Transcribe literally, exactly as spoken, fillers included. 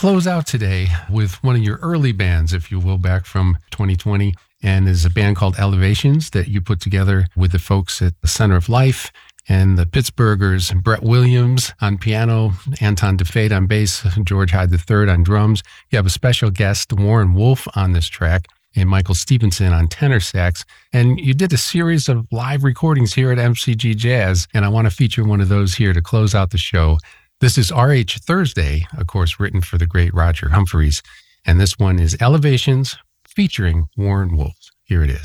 close out today with one of your early bands, if you will, back from twenty twenty, and is a band called Elevations that you put together with the folks at the Center of Life and the Pittsburghers, Brett Williams on piano, Anton DeFate on bass, George Hyde the third on drums. You have a special guest, Warren Wolf, on this track, and Michael Stevenson on tenor sax. And you did a series of live recordings here at M C G Jazz, and I want to feature one of those here to close out the show. This is R H Thursday, of course, written for the great Roger Humphreys. And this one is Elevations featuring Warren Wolf. Here it is.